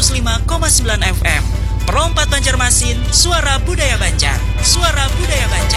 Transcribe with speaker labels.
Speaker 1: 105,9 FM. Perompat Banjarmasin, suara budaya Banjar. Suara budaya Banjar.